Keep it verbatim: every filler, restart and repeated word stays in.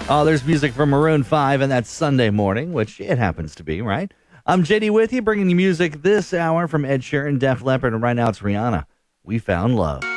Oh, there's music from Maroon five, and that's Sunday morning, which it happens to be, right? I'm J D with you, bringing you music this hour from Ed Sheeran, Def Leppard, and right now it's Rihanna. We Found Love.